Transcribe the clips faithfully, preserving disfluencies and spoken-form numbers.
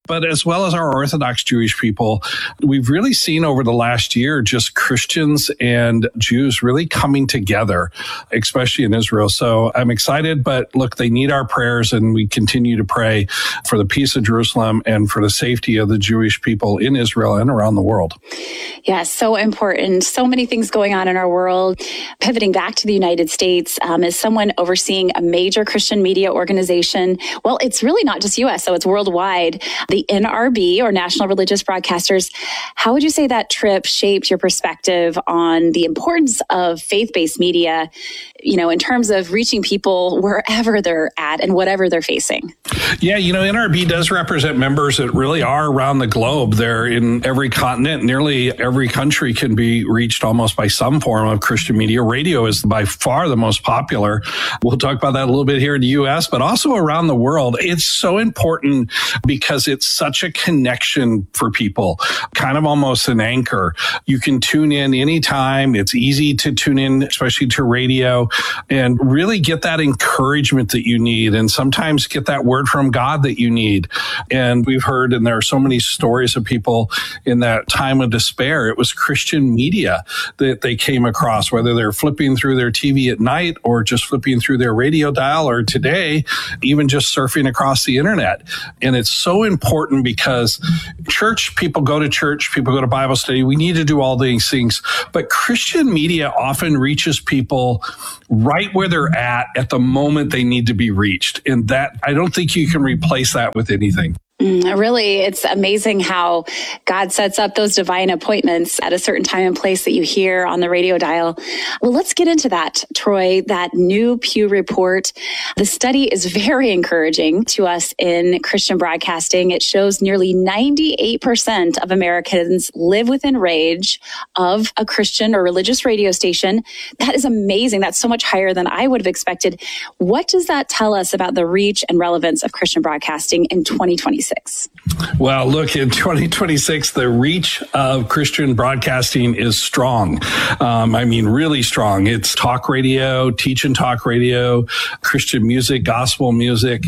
but as well as our Orthodox Jewish people, we've really seen over the last year just Christians and Jews really coming together, especially in Israel. So I'm excited, but look, they need our prayers, and we continue to pray for the peace of Jerusalem and for the safety of the Jewish people in Israel and around the world. Yeah, so important. So many things going on in our world. Pivoting back to the United States, um, as someone overseeing a major Christian media organization, well, it's really not just U S, so it's worldwide, the N R B, or National Religious Broadcasters. How would you say that trip shaped your perspective on the importance of faith-based media, you know, in terms of reaching people wherever they're at and whatever they're facing? Yeah, you know, N R B does represent members that really are around the globe. They're in every continent. Nearly every country can be reached almost by some form of Christian media. Radio is by far the most popular. We'll talk about that a little bit here in the U S, but also around the world. It's so important because it's such a connection for people, kind of almost an anchor. You can tune in anytime. It's easy to tune in, especially to radio, and really get that encouragement that you need, and sometimes get that word from God that you need. And we've heard, and there are so many stories of people in that time of despair. It was Christian media that they came across, whether they're flipping through their T V at night or just flipping through their radio dial, or today, even just surfing across the internet. And it's so important because church, people go to church, people go to Bible study. We need to do all these things. But Christian media often reaches people right where they're at at the moment they need to be reached. And that, I don't think you can replace that with anything. Mm, really, it's amazing how God sets up those divine appointments at a certain time and place that you hear on the radio dial. Well, let's get into that, Troy, that new Pew report. The study is very encouraging to us in Christian broadcasting. It shows nearly ninety-eight percent of Americans live within range of a Christian or religious radio station. That is amazing. That's so much higher than I would have expected. What does that tell us about the reach and relevance of Christian broadcasting in twenty twenty-six? Well, look, in twenty twenty-six, the reach of Christian broadcasting is strong. Um, I mean, really strong. It's talk radio, teach and talk radio, Christian music, gospel music.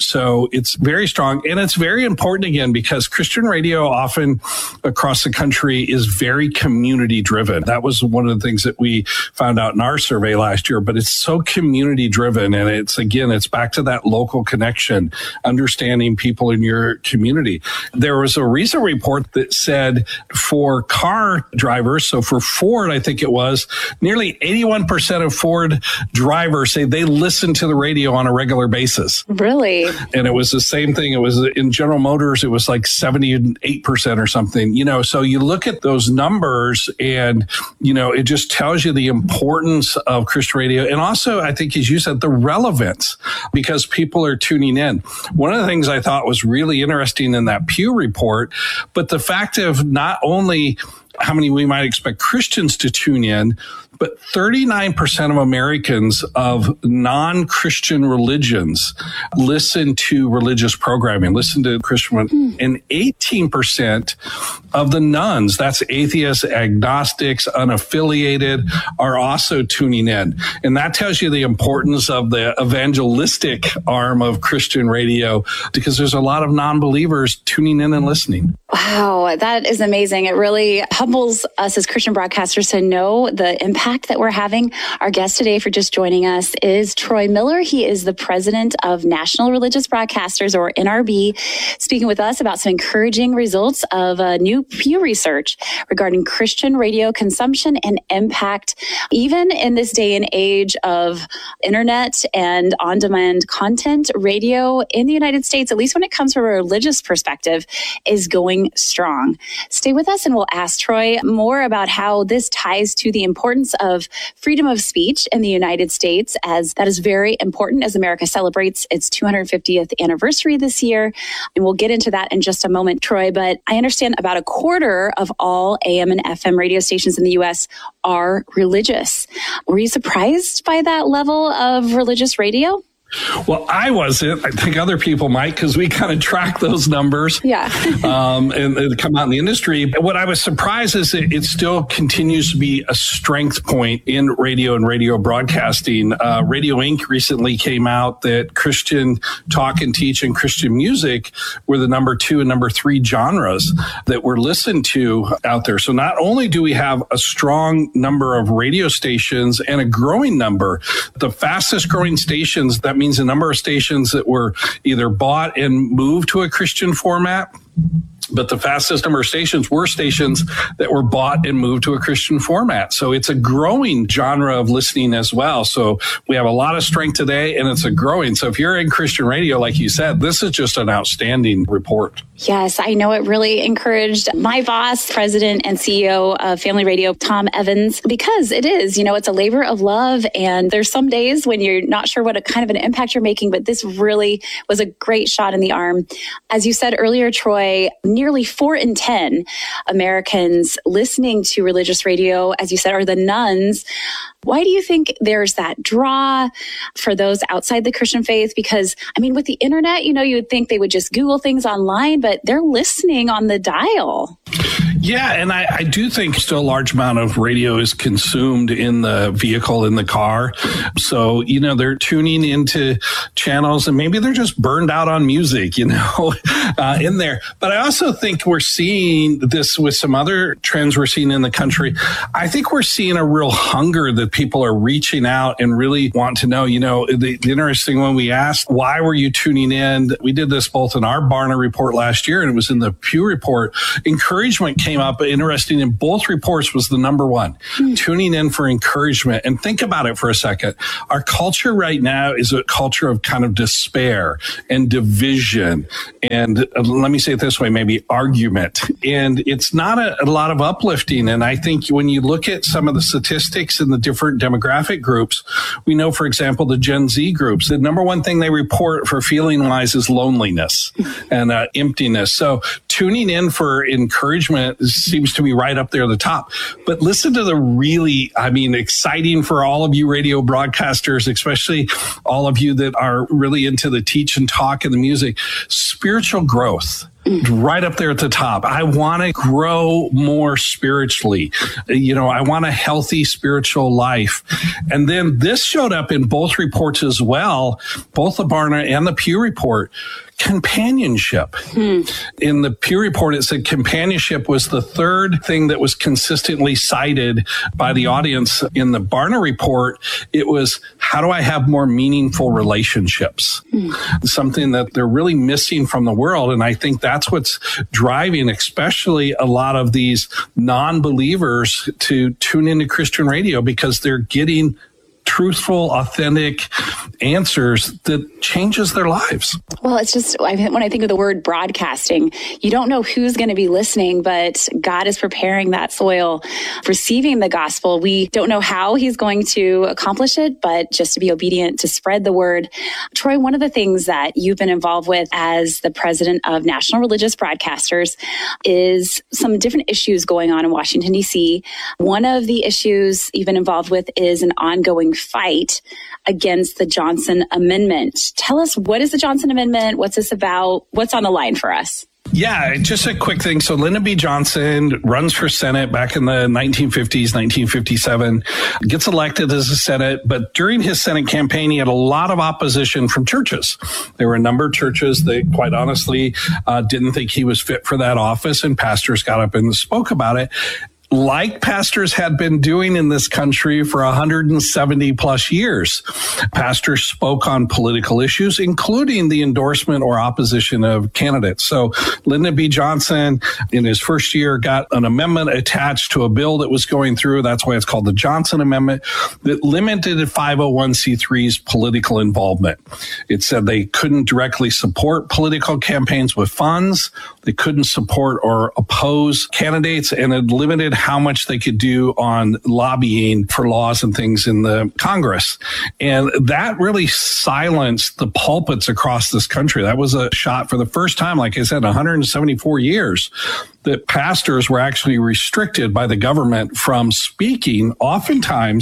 So it's very strong. And it's very important, again, because Christian radio often across the country is very community driven. That was one of the things that we found out in our survey last year, but it's so community driven. And it's, again, it's back to that local connection, understanding people in your community. There was a recent report that said for car drivers, so for Ford, I think it was, nearly eighty-one percent of Ford drivers say they listen to the radio on a regular basis. Really? And it was the same thing. It was in General Motors, it was like seventy-eight percent or something, you know, so you look at those numbers and, you know, it just tells you the importance of Christian radio. And also, I think, as you said, the relevance, because people are tuning in. One of the things I thought was really interesting in that Pew report, but the fact of not only how many we might expect Christians to tune in, but thirty-nine percent of Americans of non-Christian religions listen to religious programming, listen to Christian, mm. and eighteen percent of the nones, that's atheists, agnostics, unaffiliated, are also tuning in. And that tells you the importance of the evangelistic arm of Christian radio, because there's a lot of non-believers tuning in and listening. Wow, that is amazing. It really humbles us as Christian broadcasters to know the impact that we're having. Our guest today, for just joining us, is Troy Miller. He is the president of National Religious Broadcasters, or N R B, speaking with us about some encouraging results of a new Pew research regarding Christian radio consumption and impact. Even in this day and age of internet and on-demand content, radio in the United States, at least when it comes from a religious perspective, is going strong. Stay with us and we'll ask Troy more about how this ties to the importance of freedom of speech in the United States, as that is very important as America celebrates its two hundred fiftieth anniversary this year. And we'll get into that in just a moment, Troy. But I understand about a quarter of all A M and F M radio stations in the U S are religious. Were you surprised by that level of religious radio? Well, I wasn't. I think other people might, because we kind of track those numbers. Yeah. um, and they come out in the industry. But what I was surprised is it, it still continues to be a strength point in radio and radio broadcasting. Uh, Radio Inc recently came out that Christian talk and teach and Christian music were the number two and number three genres that were listened to out there. So not only do we have a strong number of radio stations and a growing number, the fastest growing stations, that means the number of stations that were either bought and moved to a Christian format, but the fastest number of stations were stations that were bought and moved to a Christian format. So it's a growing genre of listening as well. So we have a lot of strength today, and it's a growing. So if you're in Christian radio, like you said, this is just an outstanding report. Yes, I know it really encouraged my boss, president and C E O of Family Radio, Tom Evans, because it is, you know, it's a labor of love. And there's some days when you're not sure what a kind of an impact you're making, but this really was a great shot in the arm. As you said earlier, Troy, nearly four in ten Americans listening to religious radio, as you said, are the nuns. Why do you think there's that draw for those outside the Christian faith? Because, I mean, with the internet, you know, you would think they would just Google things online, but they're listening on the dial. Yeah, and I, I do think still a large amount of radio is consumed in the vehicle, in the car. So, you know, they're tuning into channels and maybe they're just burned out on music, you know, uh, in there. But I also think we're seeing this with some other trends we're seeing in the country. I think we're seeing a real hunger that people are reaching out and really want to know. You know, the, the interesting one, we asked, why were you tuning in? We did this both in our Barna report last year and it was in the Pew report. Encouragement came up. Interesting in both reports was the number one, mm. tuning in for encouragement. And think about it for a second. Our culture right now is a culture of kind of despair and division. And uh, let me say it this way, maybe argument. And it's not a, a lot of uplifting. And I think when you look at some of the statistics in the different demographic groups, we know, for example, the Gen Z groups, the number one thing they report for feeling wise is loneliness and uh, emptiness. So tuning in for encouragement seems to be right up there at the top. But listen to the really, I mean, exciting for all of you radio broadcasters, especially all of you that are really into the teach and talk and the music, spiritual growth. Right up there at the top. I want to grow more spiritually. You know, I want a healthy spiritual life. And then this showed up in both reports as well, both the Barna and the Pew report. Companionship. Hmm. In the Pew report, it said companionship was the third thing that was consistently cited by the audience. In the Barna report, it was, how do I have more meaningful relationships? Hmm. Something that they're really missing from the world. And I think that's what's driving, especially a lot of these non-believers to tune into Christian radio, because they're getting truthful, authentic answers that changes their lives. Well, it's just, when I think of the word broadcasting, you don't know who's going to be listening, but God is preparing that soil, receiving the gospel. We don't know how he's going to accomplish it, but just to be obedient, to spread the word. Troy, one of the things that you've been involved with as the president of National Religious Broadcasters is some different issues going on in Washington, D C. One of the issues you've been involved with is an ongoing fight against the Johnson Amendment. Tell us, what is the Johnson Amendment? What's this about? What's on the line for us? Yeah, just a quick thing. So Lyndon B. Johnson runs for Senate back in the nineteen fifties, nineteen fifty-seven, gets elected as a Senate. But during his Senate campaign, he had a lot of opposition from churches. There were a number of churches that, quite honestly, uh, didn't think he was fit for that office, and pastors got up and spoke about it. Like pastors had been doing in this country for one hundred seventy plus years. Pastors spoke on political issues, including the endorsement or opposition of candidates. So Lyndon B. Johnson, in his first year, got an amendment attached to a bill that was going through. That's why it's called the Johnson Amendment, that limited five oh one c three's political involvement. It said they couldn't directly support political campaigns with funds. They couldn't support or oppose candidates, and it limited how much they could do on lobbying for laws and things in the Congress. And that really silenced the pulpits across this country. That was a shot for the first time, like I said, one hundred seventy-four years, that pastors were actually restricted by the government from speaking, oftentimes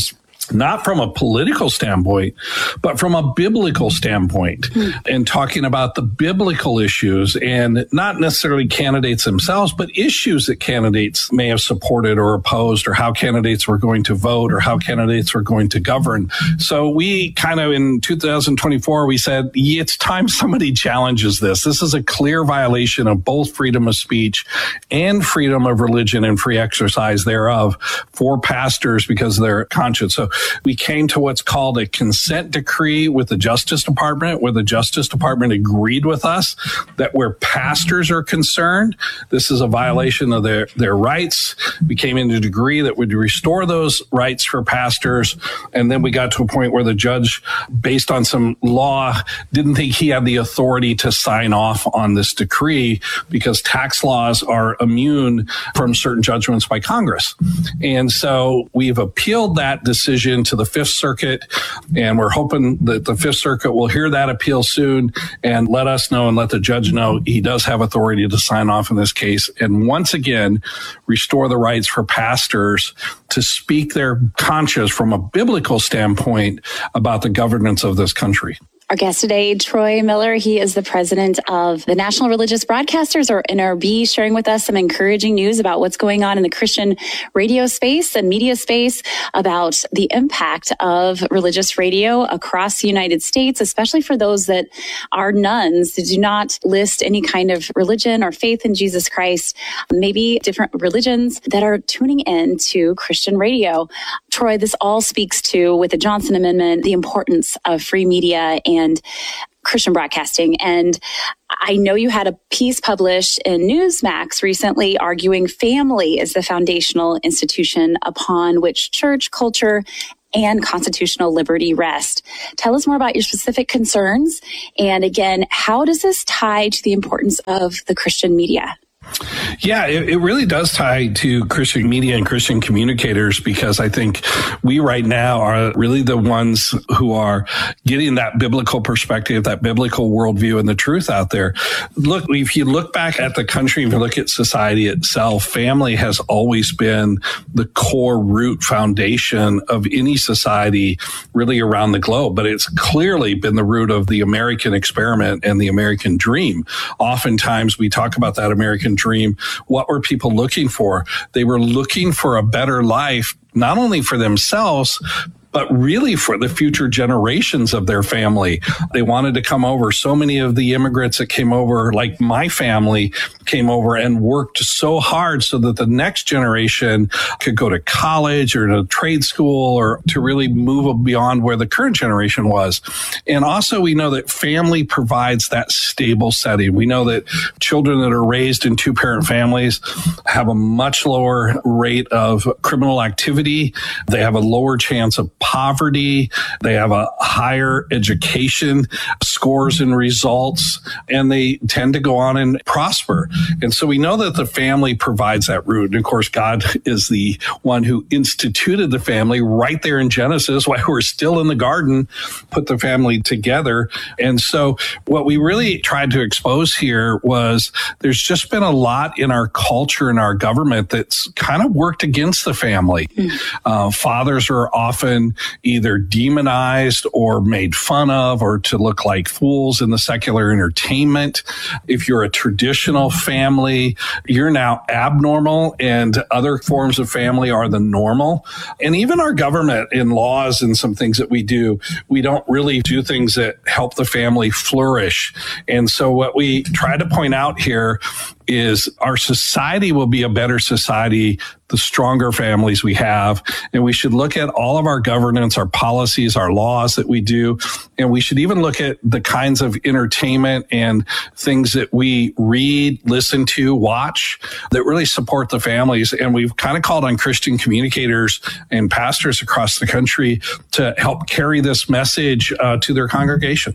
not from a political standpoint, but from a biblical standpoint, mm. and talking about the biblical issues and not necessarily candidates themselves, but issues that candidates may have supported or opposed, or how candidates were going to vote, or how candidates were going to govern. So we kind of in two thousand twenty-four, we said, yeah, it's time somebody challenges this. This is a clear violation of both freedom of speech and freedom of religion and free exercise thereof for pastors because of their conscience. So we came to what's called a consent decree with the Justice Department, where the Justice Department agreed with us that where pastors are concerned, this is a violation of their, their rights. We came into a decree that would restore those rights for pastors. And then we got to a point where the judge, based on some law, didn't think he had the authority to sign off on this decree because tax laws are immune from certain judgments by Congress. And so we've appealed that decision to the Fifth Circuit, and we're hoping that the Fifth Circuit will hear that appeal soon and let us know and let the judge know he does have authority to sign off in this case, and once again restore the rights for pastors to speak their conscience from a biblical standpoint about the governance of this country. Our guest today, Troy Miller, he is the president of the National Religious Broadcasters, or N R B, sharing with us some encouraging news about what's going on in the Christian radio space and media space, about the impact of religious radio across the United States, especially for those that are nuns, that do not list any kind of religion or faith in Jesus Christ, maybe different religions that are tuning in to Christian radio. Troy, this all speaks to, with the Johnson Amendment, the importance of free media and and Christian broadcasting. And I know you had a piece published in Newsmax recently arguing family is the foundational institution upon which church, culture, and constitutional liberty rest. Tell us more about your specific concerns. And again, how does this tie to the importance of the Christian media? Yeah, it, it really does tie to Christian media and Christian communicators, because I think we right now are really the ones who are getting that biblical perspective, that biblical worldview, and the truth out there. Look, if you look back at the country, if you look at society itself, family has always been the core root foundation of any society really around the globe. But it's clearly been the root of the American experiment and the American dream. Oftentimes we talk about that American dream. What were people looking for? They were looking for a better life, not only for themselves, but really for the future generations of their family. They wanted to come over. So many of the immigrants that came over, like my family, came over and worked so hard so that the next generation could go to college or to trade school or to really move beyond where the current generation was. And also we know that family provides that stable setting. We know that children that are raised in two-parent families have a much lower rate of criminal activity. They have a lower chance of poverty. They have a higher education scores and results, and they tend to go on and prosper. And so we know that the family provides that root. And of course, God is the one who instituted the family right there in Genesis, while we're still in the garden, put the family together. And so what we really tried to expose here was there's just been a lot in our culture and our government that's kind of worked against the family. Mm. Uh, fathers are often either demonized or made fun of, or to look like fools in the secular entertainment. If you're a traditional family, you're now abnormal, and other forms of family are the normal. And even our government in laws and some things that we do, we don't really do things that help the family flourish. And so what we try to point out here is our society will be a better society the stronger families we have. And we should look at all of our governance, our policies, our laws that we do. And we should even look at the kinds of entertainment and things that we read, listen to, watch that really support the families. And we've kind of called on Christian communicators and pastors across the country to help carry this message uh, to their congregations.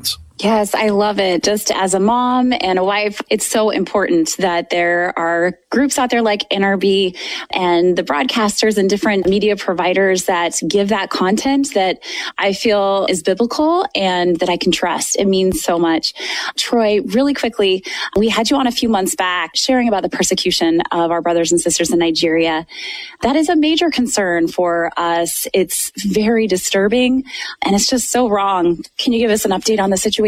Yes, I love it. Just as a mom and a wife, it's so important that there are groups out there like N R B and the broadcasters and different media providers that give that content that I feel is biblical and that I can trust. It means so much. Troy, really quickly, we had you on a few months back sharing about the persecution of our brothers and sisters in Nigeria. That is a major concern for us. It's very disturbing and it's just so wrong. Can you give us an update on the situation?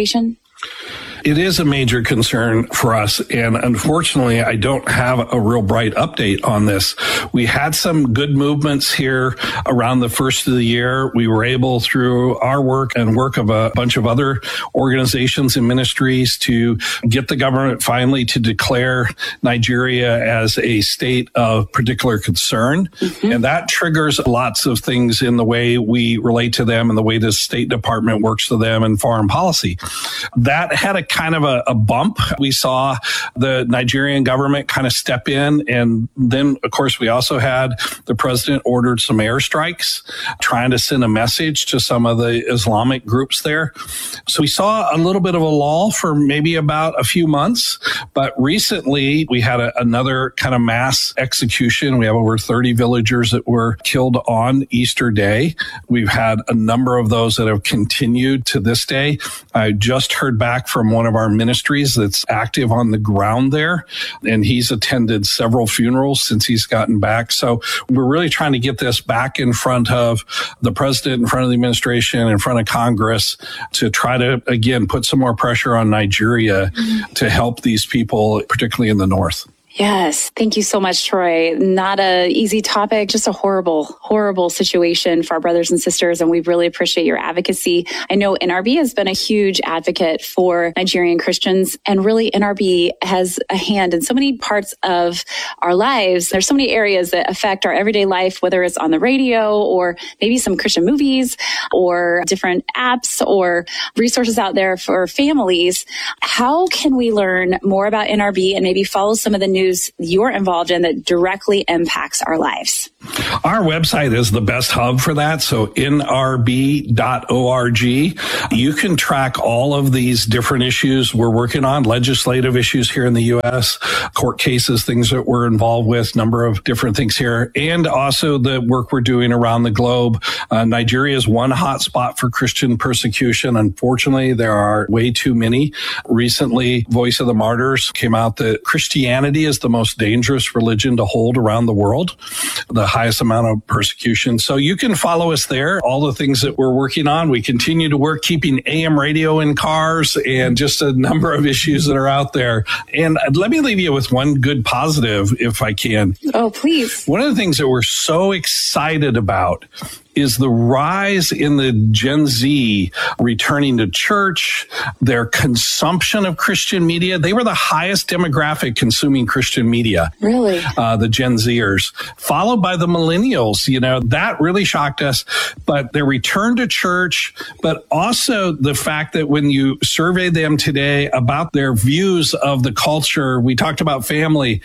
It is a major concern for us. And unfortunately, I don't have a real bright update on this. We had some good movements here around the first of the year. We were able, through our work and work of a bunch of other organizations and ministries, to get the government finally to declare Nigeria as a state of particular concern. Mm-hmm. And that triggers lots of things in the way we relate to them and the way the State Department works to them and foreign policy. That had a kind of a, a bump. We saw the Nigerian government kind of step in. And then, of course, we also had the president ordered some airstrikes, trying to send a message to some of the Islamic groups there. So we saw a little bit of a lull for maybe about a few months. But recently, we had a, another kind of mass execution. We have over thirty villagers that were killed on Easter Day. We've had a number of those that have continued to this day. I just heard back from one of our ministries that's active on the ground there, and he's attended several funerals since he's gotten back. So we're really trying to get this back in front of the president, in front of the administration, in front of Congress, to try to, again, put some more pressure on Nigeria mm-hmm. to help these people, particularly in the north. Yes. Thank you so much, Troy. Not an easy topic, just a horrible, horrible situation for our brothers and sisters. And we really appreciate your advocacy. I know N R B has been a huge advocate for Nigerian Christians, and really N R B has a hand in so many parts of our lives. There's so many areas that affect our everyday life, whether it's on the radio or maybe some Christian movies or different apps or resources out there for families. How can we learn more about N R B and maybe follow some of the news you're involved in that directly impacts our lives? Our website is the best hub for that. So N R B dot org. You can track all of these different issues we're working on, legislative issues here in the U S, court cases, things that we're involved with, number of different things here, and also the work we're doing around the globe. Uh, Nigeria is one hot spot for Christian persecution. Unfortunately, there are way too many. Recently, Voice of the Martyrs came out that Christianity is the most dangerous religion to hold around the world, the highest amount of persecution. So you can follow us there, all the things that we're working on. We continue to work keeping A M radio in cars and just a number of issues that are out there. And let me leave you with one good positive, if I can. Oh, please. One of the things that we're so excited about is the rise in the Gen Z returning to church, their consumption of Christian media. They were the highest demographic consuming Christian media. Really? Uh, the Gen Zers, followed by the millennials. You know, that really shocked us. But their return to church, but also the fact that when you survey them today about their views of the culture, we talked about family.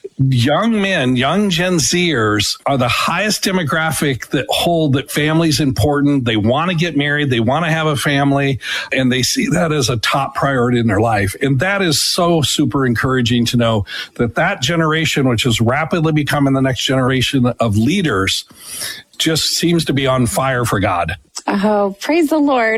Young men, young Gen Zers are the highest demographic that hold that family's important. They want to get married. They want to have a family, and they see that as a top priority in their life. And that is so super encouraging to know that that generation, which is rapidly becoming the next generation of leaders, just seems to be on fire for God. Oh, praise the Lord.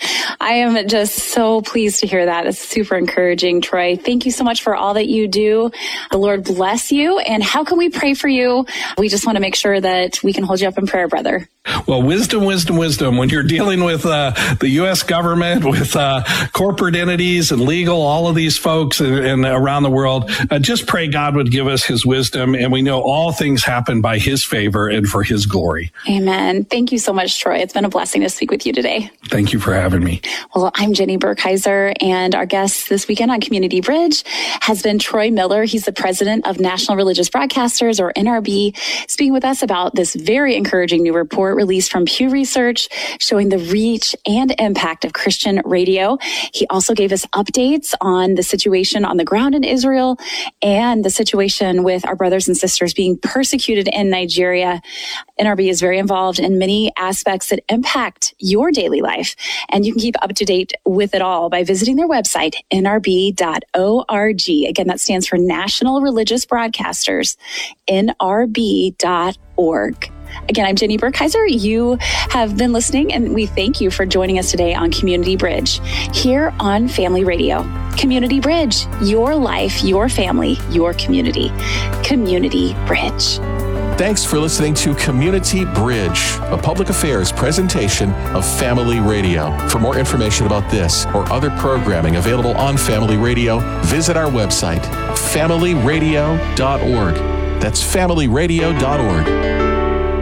I am just so pleased to hear that. It's super encouraging, Troy. Thank you so much for all that you do. The Lord bless you. And how can we pray for you? We just want to make sure that we can hold you up in prayer, brother. Well, wisdom, wisdom, wisdom. When you're dealing with uh, the U S government, with uh, corporate entities and legal, all of these folks and, and around the world, uh, just pray God would give us his wisdom. And we know all things happen by his favor and for his glory. Amen. Thank you so much, Troy. It's been a blessing to speak with you today. Thank you for having me. Well, I'm Jenny Burkheiser, and our guest this weekend on Community Bridge has been Troy Miller. He's the president of National Religious Broadcasters, or N R B, speaking with us about this very encouraging new report released from Pew Research showing the reach and impact of Christian radio. He also gave us updates on the situation on the ground in Israel and the situation with our brothers and sisters being persecuted in Nigeria. N R B is very involved in many aspects that impact your daily life, and you can keep keep up to date with it all by visiting their website, N R B dot org. Again, that stands for National Religious Broadcasters, N R B dot org. Again, I'm Jenny Burkheiser. You have been listening, and we thank you for joining us today on Community Bridge here on Family Radio. Community Bridge, your life, your family, your community. Community Bridge. Thanks for listening to Community Bridge, a public affairs presentation of Family Radio. For more information about this or other programming available on Family Radio, visit our website, family radio dot org. That's family radio dot org.